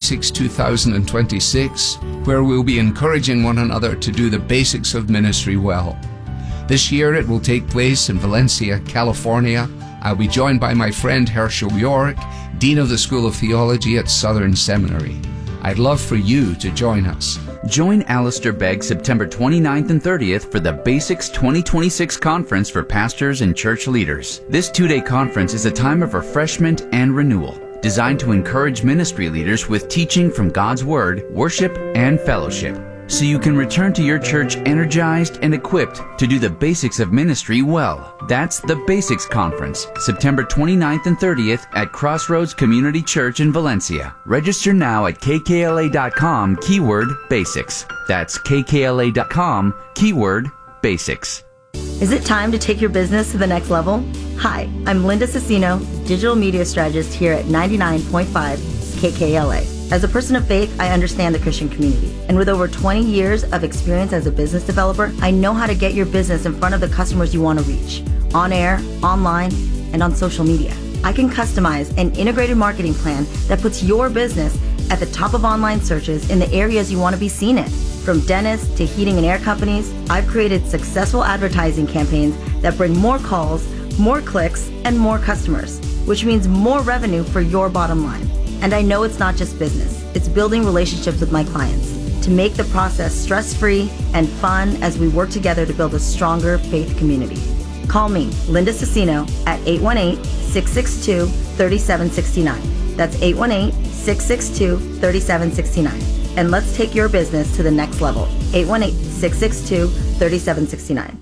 Basics 2026, where we'll be encouraging one another to do the basics of ministry well. This year it will take place in Valencia, California. I'll be joined by my friend Herschel York, Dean of the School of Theology at Southern Seminary. I'd love for you to join us. Join Alistair Begg September 29th and 30th for the Basics 2026 Conference for Pastors and Church Leaders. This two-day conference is a time of refreshment and renewal, designed to encourage ministry leaders with teaching from God's Word, worship, and fellowship, so you can return to your church energized and equipped to do the basics of ministry well. That's the Basics Conference, September 29th and 30th at Crossroads Community Church in Valencia. Register now at kkla.com, keyword basics. That's kkla.com, keyword basics. Is it time to take your business to the next level? Hi, I'm Linda Cicino, Digital Media Strategist here at 99.5 KKLA. As a person of faith, I understand the Christian community. And with over 20 years of experience as a business developer, I know how to get your business in front of the customers you want to reach, on air, online, and on social media. I can customize an integrated marketing plan that puts your business at the top of online searches in the areas you want to be seen in. From dentists to heating and air companies, I've created successful advertising campaigns that bring more calls, more clicks, and more customers, which means more revenue for your bottom line. And I know it's not just business. It's building relationships with my clients to make the process stress-free and fun as we work together to build a stronger faith community. Call me, Linda Cicino, at 818-662-3769. That's 818-662-3769. And let's take your business to the next level. 818-662-3769.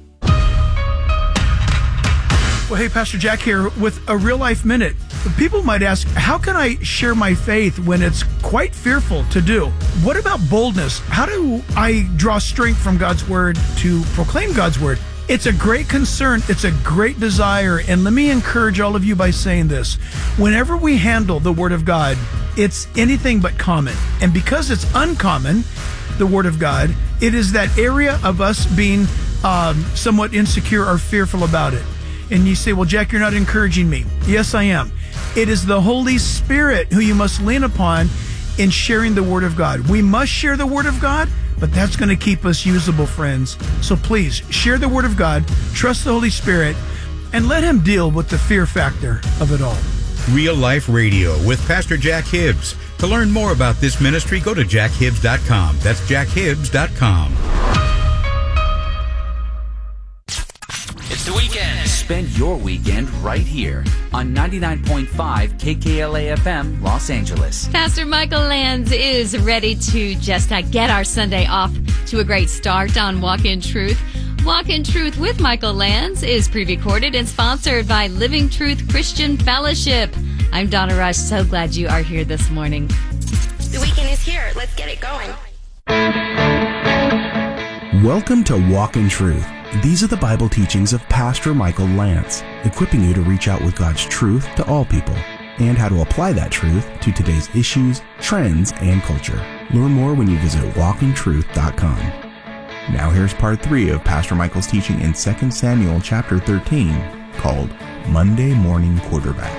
Well, hey, Pastor Jack here with a Real Life Minute. People might ask, how can I share my faith when it's quite fearful to do? What about boldness? How do I draw strength from God's Word to proclaim God's Word? It's a great concern. It's a great desire. And let me encourage all of you by saying this. Whenever we handle the Word of God, it's anything but common. And because it's uncommon, the Word of God, it is that area of us being somewhat insecure or fearful about it. And you say, well, Jack, you're not encouraging me. Yes, I am. It is the Holy Spirit who you must lean upon in sharing the Word of God. We must share the Word of God, but that's going to keep us usable, friends. So please, share the Word of God, trust the Holy Spirit, and let Him deal with the fear factor of it all. Real Life Radio with Pastor Jack Hibbs. To learn more about this ministry, go to jackhibbs.com. That's jackhibbs.com. It's the weekend. Spend your weekend right here on 99.5 KKLA FM, Los Angeles. Pastor Michael Lands is ready to just get our Sunday off to a great start on Walk in Truth. Walk in Truth with Michael Lands is pre-recorded and sponsored by Living Truth Christian Fellowship. I'm Donna Rush. So glad you are here this morning. The weekend is here. Let's get it going. Welcome to Walk in Truth. These are the Bible teachings of Pastor Michael Lance, equipping you to reach out with God's truth to all people and how to apply that truth to today's issues, trends, and culture. Learn more when you visit walkintruth.com. Now here's part 3 of Pastor Michael's teaching in 2 Samuel chapter 13, called Monday Morning Quarterback.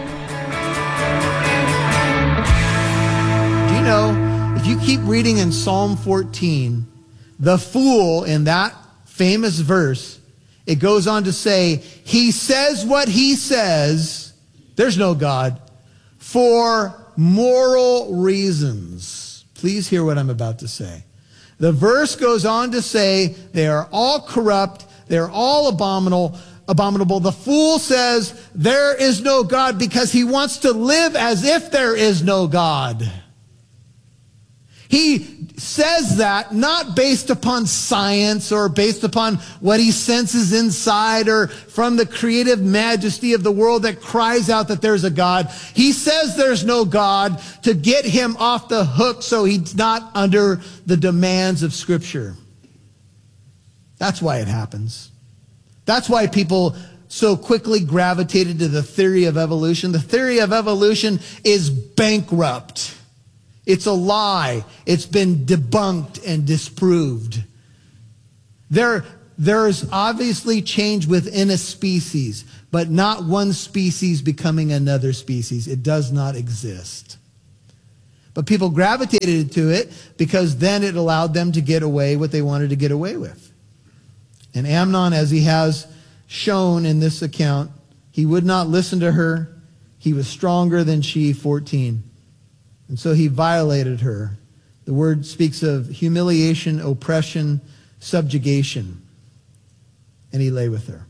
Do you know, if you keep reading in Psalm 14, the fool in that famous verse, it goes on to say, he says what he says, there's no God, for moral reasons. Please hear what I'm about to say. The verse goes on to say, they are all corrupt, they're all abominable. The fool says, there is no God, because he wants to live as if there is no God. He says that not based upon science or based upon what he senses inside or from the creative majesty of the world that cries out that there's a God. He says there's no God to get him off the hook so he's not under the demands of Scripture. That's why it happens. That's why people so quickly gravitated to the theory of evolution. The theory of evolution is bankrupt. It's a lie. It's been debunked and disproved. There's obviously change within a species, but not one species becoming another species. It does not exist. But people gravitated to it because then it allowed them to get away what they wanted to get away with. And Amnon, as he has shown in this account, he would not listen to her. He was stronger than she, 14. And so he violated her. The word speaks of humiliation, oppression, subjugation. And he lay with her.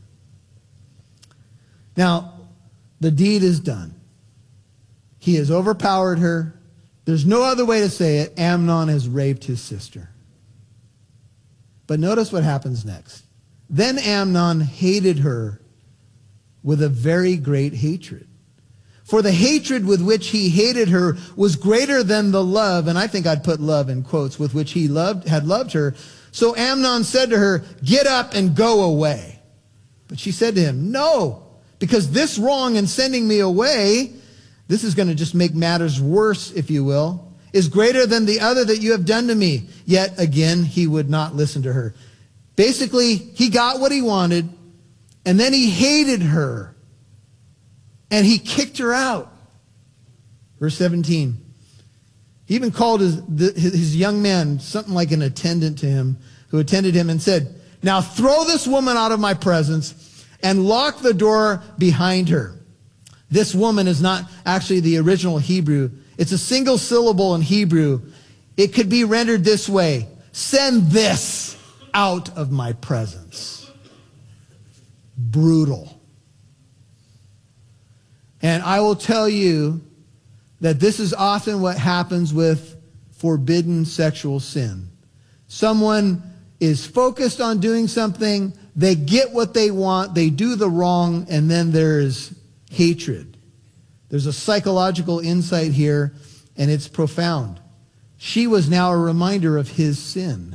Now, the deed is done. He has overpowered her. There's no other way to say it. Amnon has raped his sister. But notice what happens next. Then Amnon hated her with a very great hatred. For the hatred with which he hated her was greater than the love, and I think I'd put love in quotes, with which he had loved her. So Amnon said to her, "Get up and go away." But she said to him, "No, because this wrong in sending me away," this is going to just make matters worse, if you will, "is greater than the other that you have done to me." Yet again, he would not listen to her. Basically, he got what he wanted, and then he hated her, and he kicked her out. Verse 17. He even called his young man, something like an attendant to him, who attended him, and said, "Now throw this woman out of my presence and lock the door behind her." This woman is not actually the original Hebrew. It's a single syllable in Hebrew. It could be rendered this way: "Send this out of my presence." Brutal. And I will tell you that this is often what happens with forbidden sexual sin. Someone is focused on doing something, they get what they want, they do the wrong, and then there's hatred. There's a psychological insight here, and it's profound. She was now a reminder of his sin.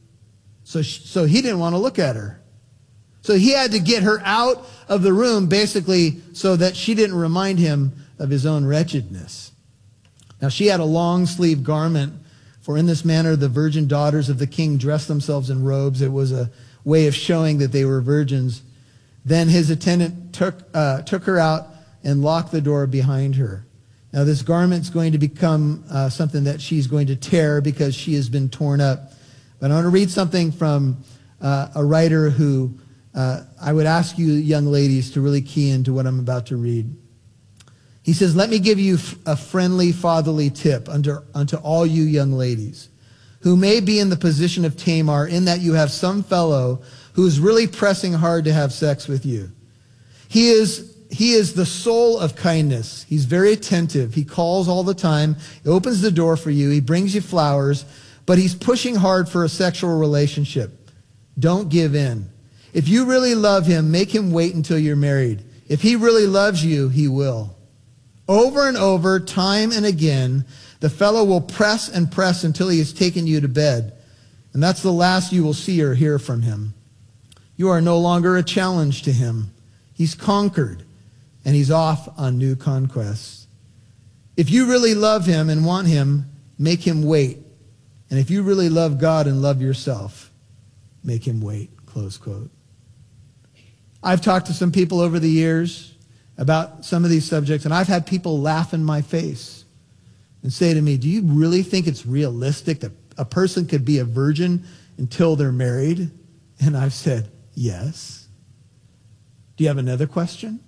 So he didn't want to look at her. So he had to get her out of the room, basically, so that she didn't remind him of his own wretchedness. Now, she had a long-sleeved garment, for in this manner the virgin daughters of the king dressed themselves in robes. It was a way of showing that they were virgins. Then his attendant took her out and locked the door behind her. Now, this garment's going to become something that she's going to tear because she has been torn up. But I want to read something from a writer who I would ask you young ladies to really key into what I'm about to read. He says, "Let me give you a friendly fatherly tip unto all you young ladies who may be in the position of Tamar, in that you have some fellow who is really pressing hard to have sex with you. He is the soul of kindness. He's very attentive. He calls all the time. He opens the door for you. He brings you flowers, but he's pushing hard for a sexual relationship. Don't give in. If you really love him, make him wait until you're married. If he really loves you, he will. Over and over, time and again, the fellow will press and press until he has taken you to bed. And that's the last you will see or hear from him. You are no longer a challenge to him. He's conquered, and he's off on new conquests. If you really love him and want him, make him wait. And if you really love God and love yourself, make him wait." Close quote. I've talked to some people over the years about some of these subjects, and I've had people laugh in my face and say to me, "Do you really think it's realistic that a person could be a virgin until they're married?" And I've said, "Yes." Do you have another question?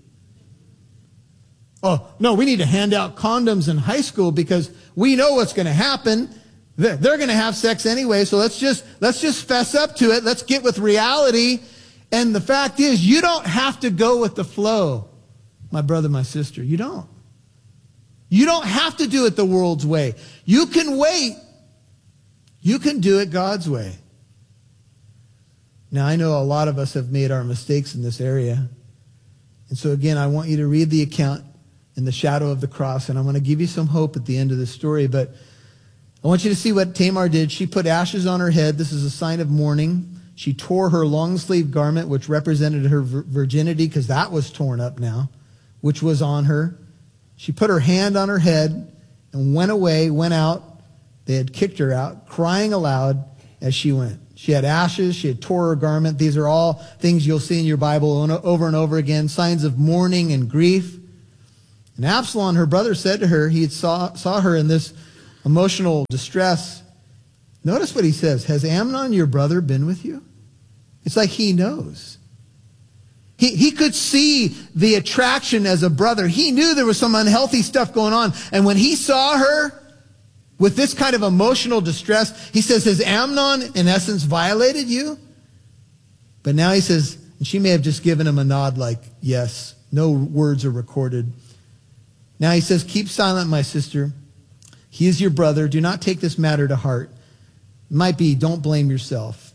"Oh, no, we need to hand out condoms in high school because we know what's going to happen. They're going to have sex anyway, so let's just fess up to it. Let's get with reality." And the fact is, you don't have to go with the flow, my brother, my sister. You don't. You don't have to do it the world's way. You can wait. You can do it God's way. Now, I know a lot of us have made our mistakes in this area. And so again, I want you to read the account in the shadow of the cross, and I want to give you some hope at the end of the story. But I want you to see what Tamar did. She put ashes on her head. This is a sign of mourning. She tore her long-sleeved garment, which represented her virginity, because that was torn up now, which was on her. She put her hand on her head and went away, went out. They had kicked her out, crying aloud as she went. She had ashes. She had tore her garment. These are all things you'll see in your Bible over and over again, signs of mourning and grief. And Absalom, her brother, said to her, he saw her in this emotional distress, notice what he says. Has Amnon, your brother, been with you? It's like he knows. He could see the attraction as a brother. He knew there was some unhealthy stuff going on. And when he saw her with this kind of emotional distress, he says, has Amnon, in essence, violated you? But now he says, and she may have just given him a nod like, yes, no words are recorded. Now he says, keep silent, my sister. He is your brother. Do not take this matter to heart. It might be, don't blame yourself.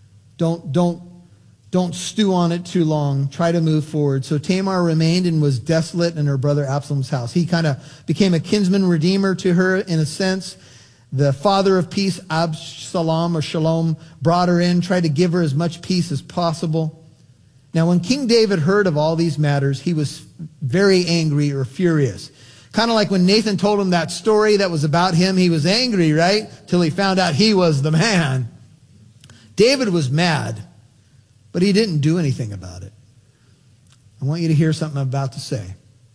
Don't stew on it too long. Try to move forward. So Tamar remained and was desolate in her brother Absalom's house. He kind of became a kinsman redeemer to her in a sense. The father of peace, Absalom or Shalom, brought her in, tried to give her as much peace as possible. Now, when King David heard of all these matters, he was very angry or furious. Kind of like when Nathan told him that story that was about him, he was angry, right? Till he found out he was the man. David was mad, but he didn't do anything about it. I want you to hear something I'm about to say.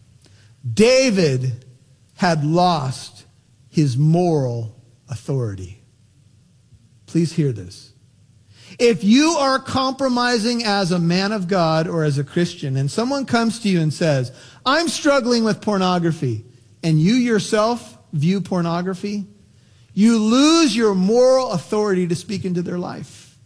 David had lost his moral authority. Please hear this. If you are compromising as a man of God or as a Christian, and someone comes to you and says, I'm struggling with pornography, and you yourself view pornography, you lose your moral authority to speak into their life.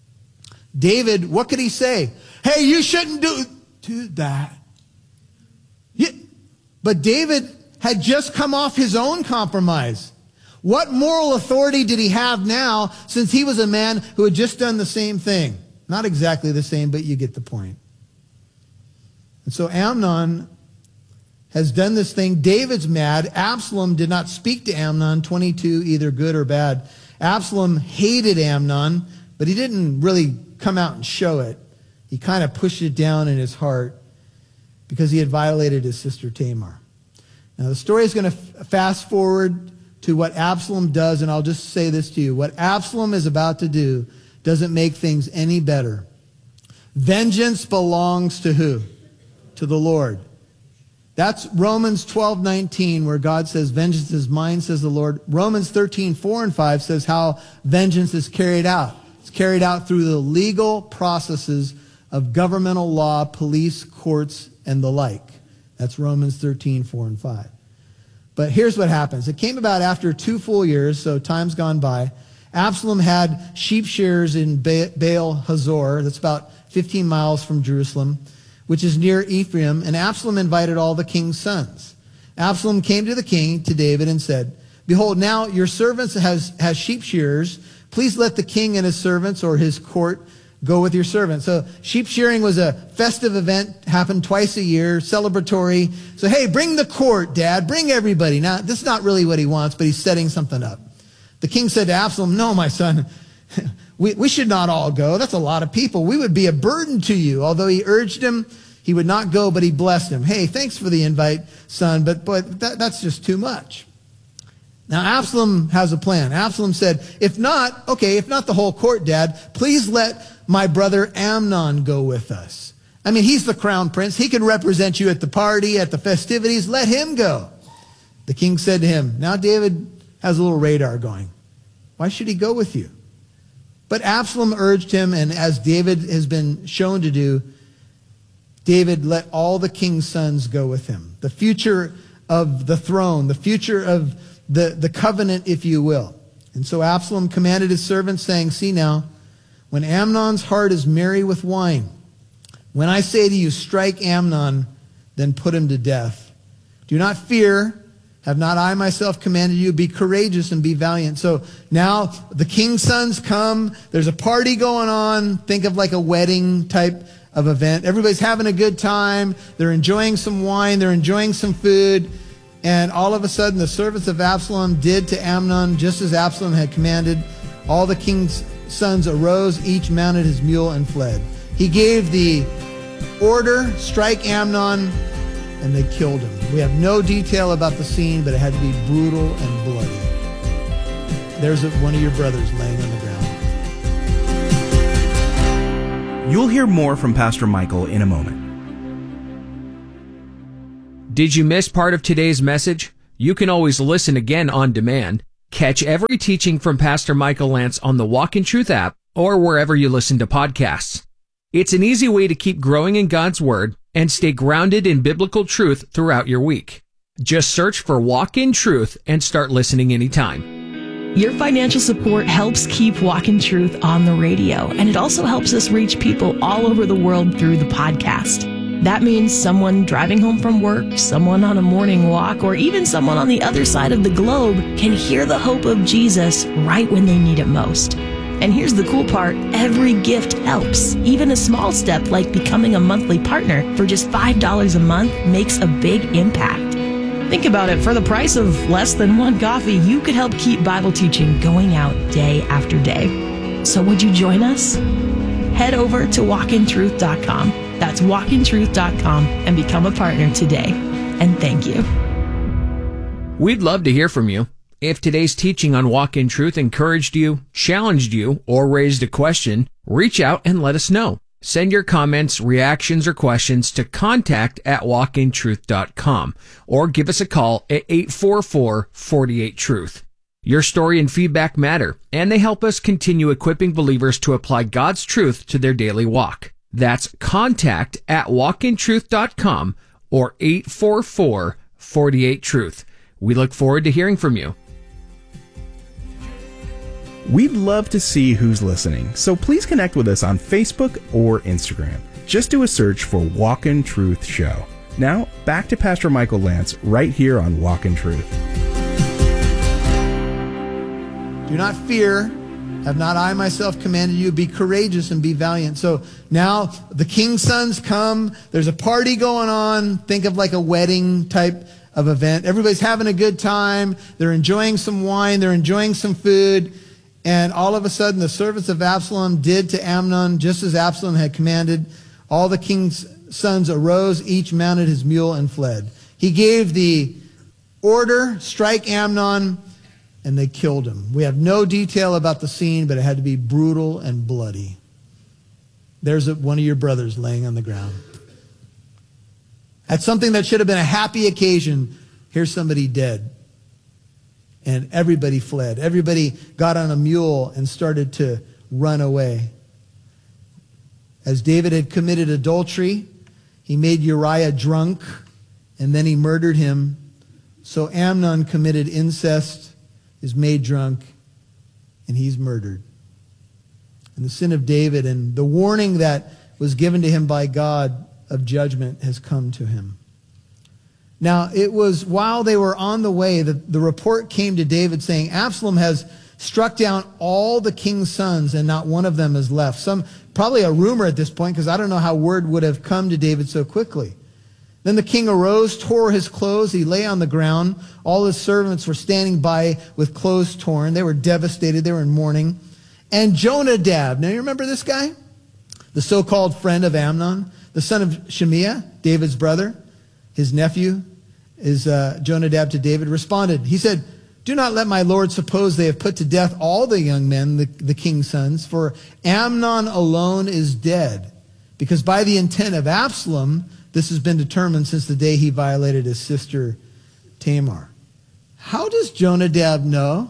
David, what could he say? Hey, you shouldn't do that. Yeah. But David had just come off his own compromise. What moral authority did he have now since he was a man who had just done the same thing? Not exactly the same, but you get the point. And so Amnon has done this thing. David's mad. Absalom did not speak to Amnon, 22, either good or bad. Absalom hated Amnon, but he didn't really come out and show it. He kind of pushed it down in his heart because he had violated his sister Tamar. Now the story is going to fast forward to what Absalom does, and I'll just say this to you. What Absalom is about to do doesn't make things any better. Vengeance belongs to who? To the Lord. That's Romans 12:19, where God says, vengeance is mine, says the Lord. Romans 13:4 and 5 says how vengeance is carried out. It's carried out through the legal processes of governmental law, police, courts, and the like. That's Romans 13:4 and 5. But here's what happens. It came about after 2 full years, so time's gone by. Absalom had sheep shearers in Baal Hazor. That's about 15 miles from Jerusalem, which is near Ephraim. And Absalom invited all the king's sons. Absalom came to the king, to David, and said, behold, now your servant has sheep shearers. Please let the king and his servants or his court go with your servant. So sheep shearing was a festive event, happened twice a year, celebratory. So, hey, bring the court, Dad, bring everybody. Now, this is not really what he wants, but he's setting something up. The king said to Absalom, no, my son, we should not all go. That's a lot of people. We would be a burden to you. Although he urged him, he would not go, but he blessed him. Hey, thanks for the invite, son, but that's just too much. Now, Absalom has a plan. Absalom said, if not the whole court, Dad, please let my brother Amnon go with us. I mean, he's the crown prince. He can represent you at the party, at the festivities. Let him go. The king said to him, now David has a little radar going. Why should he go with you? But Absalom urged him, and as David has been shown to do, David let all the king's sons go with him. The future of the throne, the future of the covenant, if you will. And so Absalom commanded his servants, saying, see now, when Amnon's heart is merry with wine, when I say to you, strike Amnon, then put him to death. Do not fear. Have not I myself commanded you? Be courageous and be valiant. So now the king's sons come. There's a party going on. Think of like a wedding type of event. Everybody's having a good time. They're enjoying some wine. They're enjoying some food. And all of a sudden, the servants of Absalom did to Amnon just as Absalom had commanded. All the king's sons arose, each mounted his mule and fled. He gave the order, strike Amnon, and they killed him. We have no detail about the scene, but it had to be brutal and bloody. There's one of your brothers laying on the ground. You'll hear more from Pastor Michael in a moment. Did you miss part of today's message? You can always listen again on demand. Catch every teaching from Pastor Michael Lance on the Walk in Truth app or wherever you listen to podcasts. It's an easy way to keep growing in God's Word and stay grounded in biblical truth throughout your week. Just search for Walk in Truth and start listening anytime. Your financial support helps keep Walk in Truth on the radio, and it also helps us reach people all over the world through the podcast. That means someone driving home from work, someone on a morning walk, or even someone on the other side of the globe can hear the hope of Jesus right when they need it most. And here's the cool part, every gift helps. Even a small step like becoming a monthly partner for just $5 a month makes a big impact. Think about it, for the price of less than one coffee, you could help keep Bible teaching going out day after day. So would you join us? Head over to walkintruth.com. That's walkintruth.com and become a partner today. And thank you. We'd love to hear from you. If today's teaching on Walk in Truth encouraged you, challenged you, or raised a question, reach out and let us know. Send your comments, reactions, or questions to contact@walkintruth.com or give us a call at 844-48-TRUTH. Your story and feedback matter, and they help us continue equipping believers to apply God's truth to their daily walk. That's contact@walkintruth.com or 844-48-TRUTH. We look forward to hearing from you. We'd love to see who's listening, so please connect with us on Facebook or Instagram. Just do a search for Walk in Truth Show. Now, back to Pastor Michael Lance right here on Walk in Truth. Do not fear. Have not I myself commanded you? Be courageous and be valiant. So now the king's sons come. There's a party going on. Think of like a wedding type of event. Everybody's having a good time. They're enjoying some wine. They're enjoying some food. And all of a sudden, the servants of Absalom did to Amnon just as Absalom had commanded. All the king's sons arose, each mounted his mule and fled. He gave the order, strike Amnon, and they killed him. We have no detail about the scene, but it had to be brutal and bloody. There's one of your brothers laying on the ground. At something that should have been a happy occasion, here's somebody dead. And everybody fled. Everybody got on a mule and started to run away. As David had committed adultery, he made Uriah drunk, and then he murdered him. So Amnon committed incest, is made drunk, and he's murdered. And the sin of David and the warning that was given to him by God of judgment has come to him. Now, it was while they were on the way that the report came to David saying, Absalom has struck down all the king's sons and not one of them is left. Probably a rumor at this point, because I don't know how word would have come to David so quickly. Then the king arose, tore his clothes. He lay on the ground. All his servants were standing by with clothes torn. They were devastated. They were in mourning. And Jonadab, now you remember this guy? The so-called friend of Amnon, the son of Shemiah, David's brother. His nephew is Jonadab to David, responded. He said, do not let my lord suppose they have put to death all the young men, the king's sons, for Amnon alone is dead. Because by the intent of Absalom, this has been determined since the day he violated his sister Tamar. How does Jonadab know?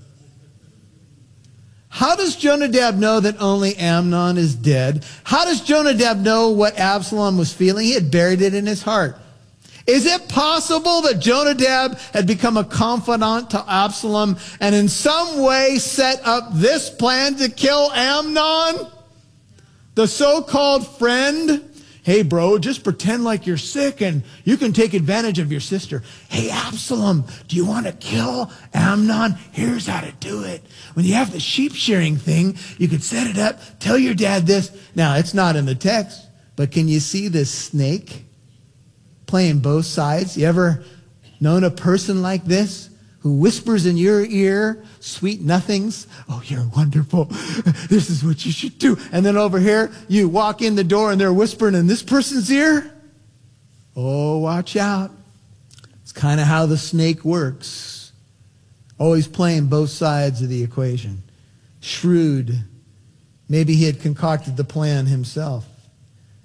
How does Jonadab know that only Amnon is dead? How does Jonadab know what Absalom was feeling? He had buried it in his heart. Is it possible that Jonadab had become a confidant to Absalom and in some way set up this plan to kill Amnon? The so-called friend? Hey, bro, just pretend like you're sick and you can take advantage of your sister. Hey, Absalom, do you want to kill Amnon? Here's how to do it. When you have the sheep shearing thing, you could set it up, tell your dad this. Now, it's not in the text, but can you see this snake playing both sides? You ever known a person like this who whispers in your ear sweet nothings? Oh, you're wonderful. This is what you should do. And then over here, you walk in the door and they're whispering in this person's ear. Oh, watch out. It's kind of how the snake works. Always playing both sides of the equation. Shrewd. Maybe he had concocted the plan himself.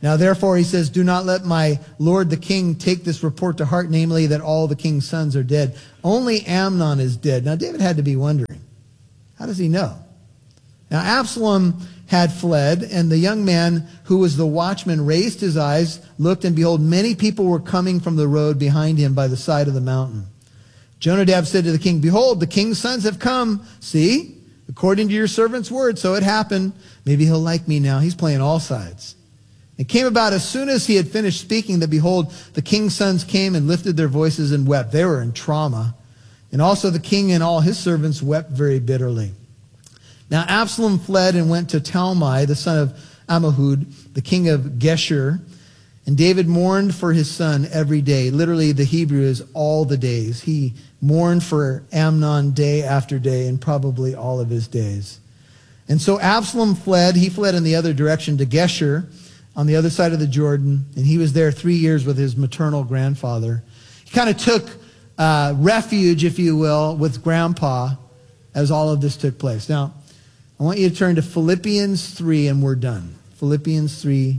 Now, therefore, he says, do not let my lord the king take this report to heart, namely that all the king's sons are dead. Only Amnon is dead. Now, David had to be wondering, how does he know? Now, Absalom had fled, and the young man who was the watchman raised his eyes, looked, and behold, many people were coming from the road behind him by the side of the mountain. Jonadab said to the king, behold, the king's sons have come. See, according to your servant's word, so it happened. Maybe he'll like me now. He's playing all sides. It came about as soon as he had finished speaking that, behold, the king's sons came and lifted their voices and wept. They were in trauma. And also the king and all his servants wept very bitterly. Now Absalom fled and went to Talmai, the son of Ammihud, the king of Geshur. And David mourned for his son every day. Literally, the Hebrew is all the days. He mourned for Amnon day after day and probably all of his days. And so Absalom fled. He fled in the other direction to Geshur, on the other side of the Jordan, and he was there 3 years with his maternal grandfather. He kind of took refuge, if you will, with grandpa as all of this took place. Now, I want you to turn to Philippians 3, and we're done. Philippians 3.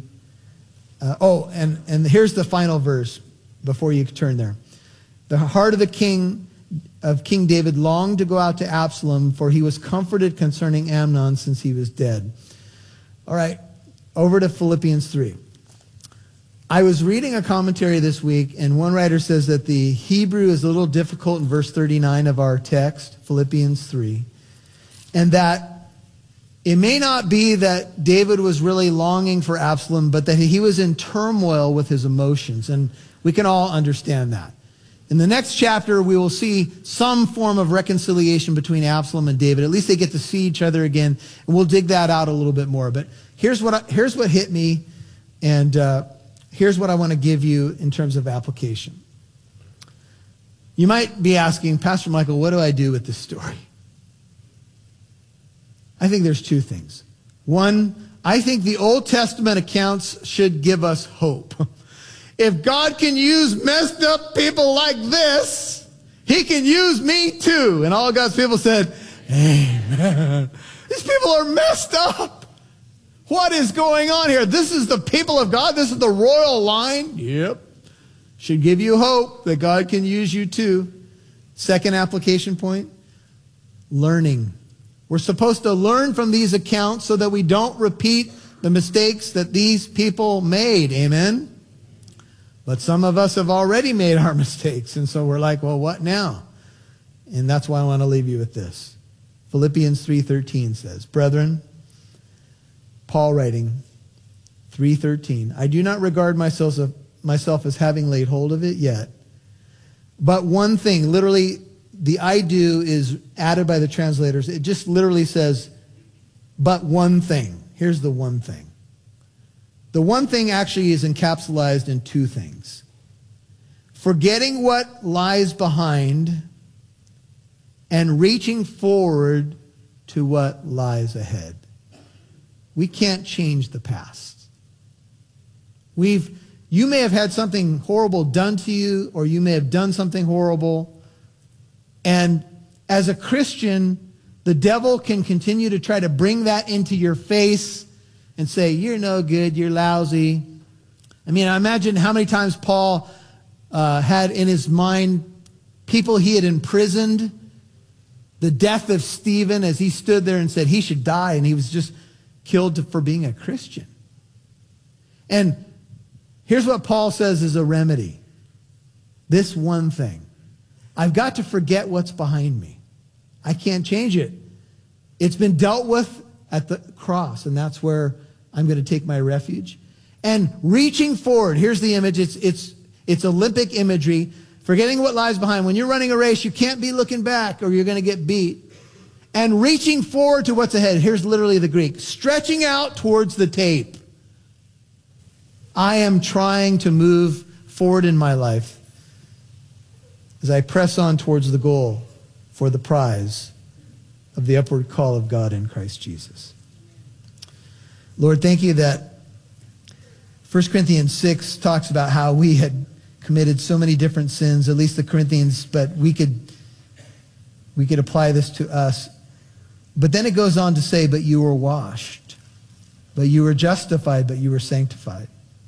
And here's the final verse before you turn there. The heart of King David longed to go out to Absalom, for he was comforted concerning Amnon since he was dead. All right. Over to Philippians 3. I was reading a commentary this week, and one writer says that the Hebrew is a little difficult in verse 39 of our text, Philippians 3, and that it may not be that David was really longing for Absalom, but that he was in turmoil with his emotions, and we can all understand that. In the next chapter, we will see some form of reconciliation between Absalom and David. At least they get to see each other again, and we'll dig that out a little bit more. But here's what hit me, and here's what I want to give you in terms of application. You might be asking, Pastor Michael, what do I do with this story? I think there's two things. One, I think the Old Testament accounts should give us hope. If God can use messed up people like this, he can use me too. And all God's people said, amen. These people are messed up. What is going on here? This is the people of God. This is the royal line. Yep. Should give you hope that God can use you too. Second application point, learning. We're supposed to learn from these accounts so that we don't repeat the mistakes that these people made. Amen? But some of us have already made our mistakes, and so we're like, well, what now? And that's why I want to leave you with this. Philippians 3:13 says, brethren, Paul writing, 3:13, I do not regard myself as having laid hold of it yet, but one thing, literally, the I do is added by the translators. It just literally says, but one thing. Here's the one thing. The one thing actually is encapsulated in two things. Forgetting what lies behind and reaching forward to what lies ahead. We can't change the past. You may have had something horrible done to you, or you may have done something horrible. And as a Christian, the devil can continue to try to bring that into your face and say, you're no good, you're lousy. I mean, I imagine how many times Paul had in his mind people he had imprisoned, the death of Stephen as he stood there and said he should die, and he was just killed for being a Christian. And here's what Paul says is a remedy. This one thing. I've got to forget what's behind me. I can't change it. It's been dealt with at the cross, and that's where I'm going to take my refuge. And reaching forward, here's the image. It's Olympic imagery. Forgetting what lies behind. When you're running a race, you can't be looking back or you're going to get beat. And reaching forward to what's ahead. Here's literally the Greek. Stretching out towards the tape. I am trying to move forward in my life as I press on towards the goal for the prize of the upward call of God in Christ Jesus. Lord, thank you that 1 Corinthians 6 talks about how we had committed so many different sins, at least the Corinthians, but we could apply this to us. But then it goes on to say, but you were washed, but you were justified, but you were sanctified.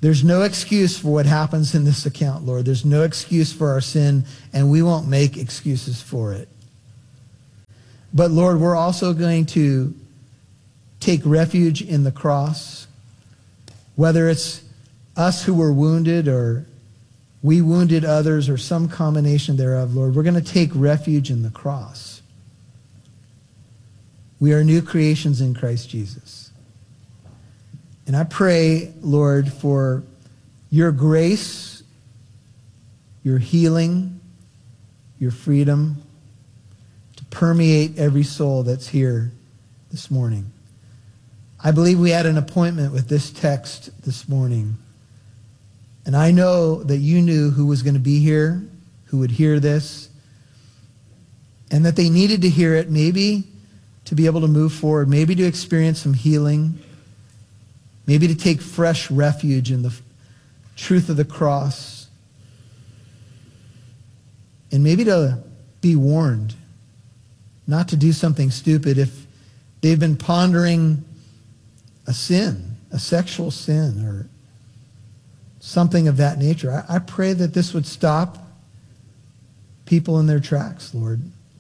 There's no excuse for what happens in this account, Lord. There's no excuse for our sin, and we won't make excuses for it. But Lord, we're also going to take refuge in the cross, whether it's us who were wounded or we wounded others or some combination thereof, Lord. We're going to take refuge in the cross. We are new creations in Christ Jesus. And I pray, Lord, for your grace, your healing, your freedom to permeate every soul that's here this morning. I believe we had an appointment with this text this morning. And I know that you knew who was going to be here, who would hear this, and that they needed to hear it, maybe to be able to move forward, maybe to experience some healing, maybe to take fresh refuge in the truth of the cross, and maybe to be warned not to do something stupid if they've been pondering a sin, a sexual sin, or something of that nature. I pray that this would stop people in their tracks, Lord.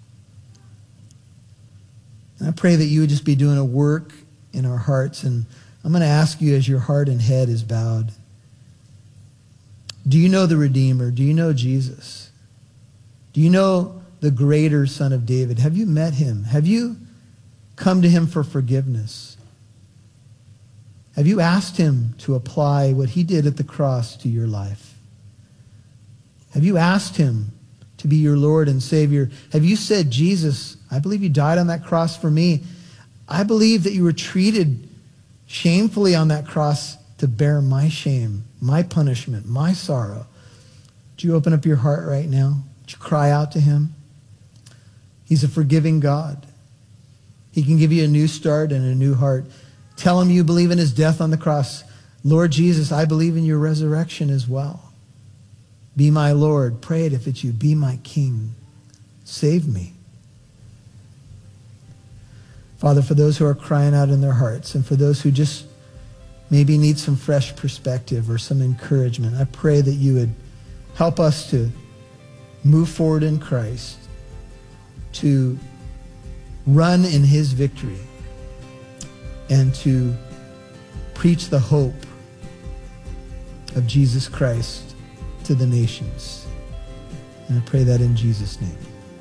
And I pray that you would just be doing a work in our hearts. And I'm going to ask you, as your heart and head is bowed, do you know the Redeemer? Do you know Jesus? Do you know the greater Son of David? Have you met him? Have you come to him for forgiveness? Have you asked him to apply what he did at the cross to your life? Have you asked him to be your Lord and Savior? Have you said, Jesus, I believe you died on that cross for me. I believe that you were treated shamefully on that cross to bear my shame, my punishment, my sorrow. Would you open up your heart right now? Would you cry out to him? He's a forgiving God. He can give you a new start and a new heart. Tell him you believe in his death on the cross. Lord Jesus, I believe in your resurrection as well. Be my Lord. Pray it if it's you. Be my King. Save me. Father, for those who are crying out in their hearts and for those who just maybe need some fresh perspective or some encouragement, I pray that you would help us to move forward in Christ, to run in his victory, and to preach the hope of Jesus Christ to the nations. And I pray that in Jesus' name.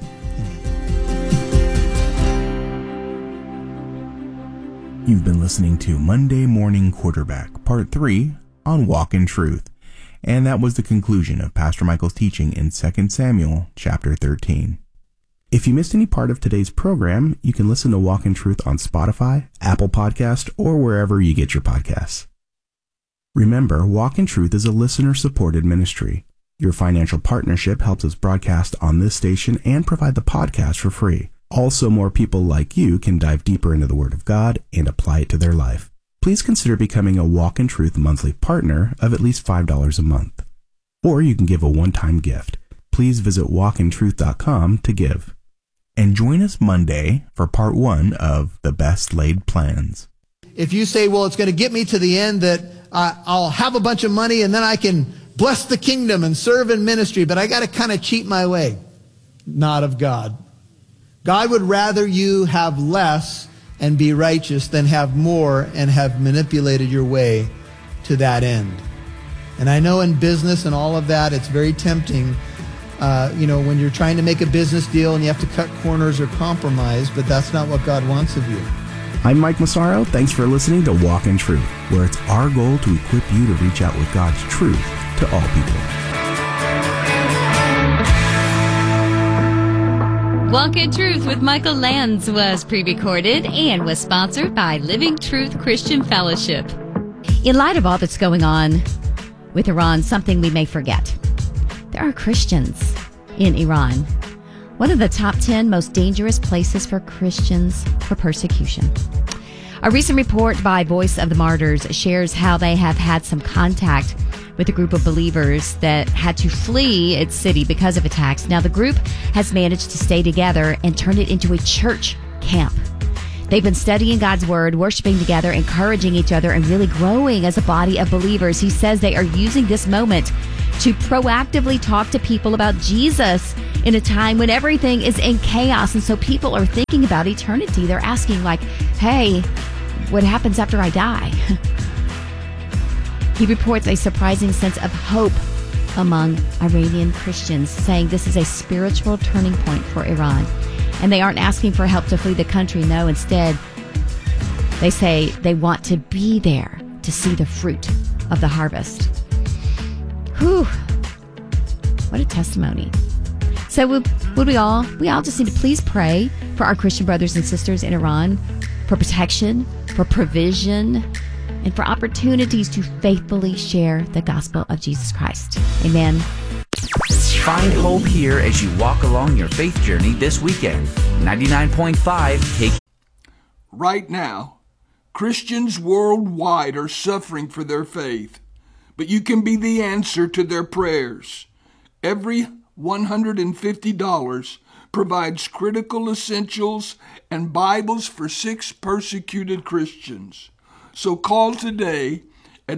Amen. You've been listening to Monday Morning Quarterback, Part 3 on Walk in Truth. And that was the conclusion of Pastor Michael's teaching in 2 Samuel chapter 13. If you missed any part of today's program, you can listen to Walk in Truth on Spotify, Apple Podcast, or wherever you get your podcasts. Remember, Walk in Truth is a listener-supported ministry. Your financial partnership helps us broadcast on this station and provide the podcast for free. Also, more people like you can dive deeper into the Word of God and apply it to their life. Please consider becoming a Walk in Truth monthly partner of at least $5 a month. Or you can give a one-time gift. Please visit walkintruth.com to give. And join us Monday for part 1 of The Best Laid Plans. If you say, well, it's going to get me to the end that I'll have a bunch of money and then I can bless the kingdom and serve in ministry, but I got to kind of cheat my way. Not of God. God would rather you have less and be righteous than have more and have manipulated your way to that end. And I know in business and all of that, it's very tempting when you're trying to make a business deal and you have to cut corners or compromise, but that's not what God wants of you. I'm Mike Massaro. Thanks for listening to Walk in Truth, where it's our goal to equip you to reach out with God's truth to all people. Walk in Truth with Michael Lands was pre-recorded and was sponsored by Living Truth Christian Fellowship. In light of all that's going on with Iran, something we may forget. There are Christians in Iran, one of the top 10 most dangerous places for Christians for persecution. A recent report by Voice of the Martyrs shares how they have had some contact with a group of believers that had to flee its city because of attacks. Now, the group has managed to stay together and turn it into a church camp. They've been studying God's Word, worshiping together, encouraging each other, and really growing as a body of believers. He says they are using this moment to proactively talk to people about Jesus in a time when everything is in chaos. And so people are thinking about eternity. They're asking, like, hey, what happens after I die? He reports a surprising sense of hope among Iranian Christians, saying this is a spiritual turning point for Iran. And they aren't asking for help to flee the country. No, instead, they say they want to be there to see the fruit of the harvest. Whew. What a testimony. So we all just need to please pray for our Christian brothers and sisters in Iran, for protection, for provision, and for opportunities to faithfully share the gospel of Jesus Christ. Amen. Find hope here as you walk along your faith journey this weekend. 99.5 K. Right now, Christians worldwide are suffering for their faith, but you can be the answer to their prayers. Every $150 provides critical essentials and Bibles for 6 persecuted Christians. So call today at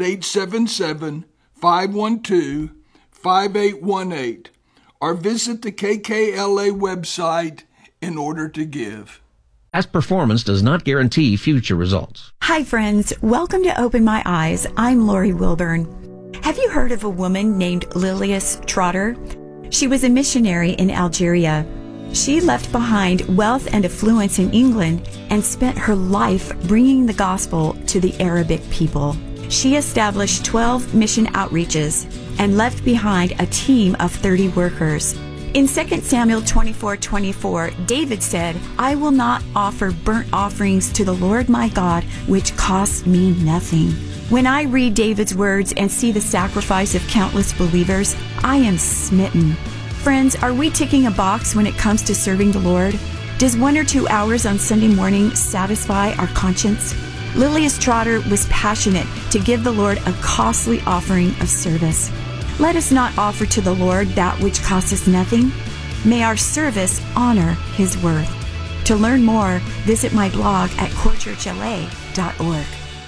877-512-5818 or visit the KKLA website in order to give. Past performance does not guarantee future results. Hi friends, welcome to Open My Eyes. I'm Lori Wilburn. Have you heard of a woman named Lilias Trotter? She was a missionary in Algeria. She left behind wealth and affluence in England and spent her life bringing the gospel to the Arabic people. She established 12 mission outreaches and left behind a team of 30 workers. In 2 Samuel 24:24, David said, I will not offer burnt offerings to the Lord my God, which cost me nothing. When I read David's words and see the sacrifice of countless believers, I am smitten. Friends, are we ticking a box when it comes to serving the Lord? Does 1 or 2 hours on Sunday morning satisfy our conscience? Lilias Trotter was passionate to give the Lord a costly offering of service. Let us not offer to the Lord that which costs us nothing. May our service honor His worth. To learn more, visit my blog at corechurchla.org.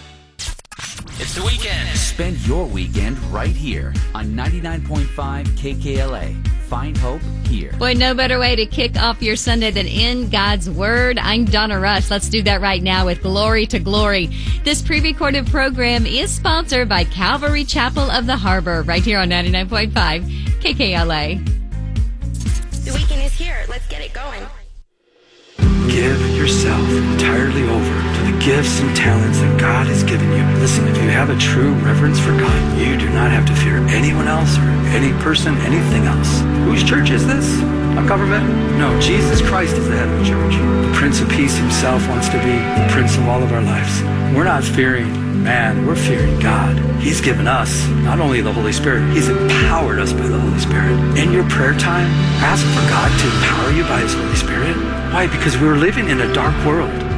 It's the weekend. Spend your weekend right here on 99.5 KKLA. Find hope here. Boy, no better way to kick off your Sunday than in God's Word. I'm Donna Rush. Let's do that right now with Glory to Glory. This pre-recorded program is sponsored by Calvary Chapel of the Harbor, right here on 99.5 KKLA. The weekend is here. Let's get it going. Give yourself entirely over to the gifts and talents that God has given you. Listen, if you have a true reverence for God, you do not have to fear anyone else or any person, anything else. Whose church is this? A government? No, Jesus Christ is the head of the church. The Prince of Peace himself wants to be the Prince of all of our lives. We're not fearing man, we're fearing God. He's given us not only the Holy Spirit, He's empowered us by the Holy Spirit. In your prayer time, ask for God to empower you by His Holy Spirit. Why? Because we're living in a dark world.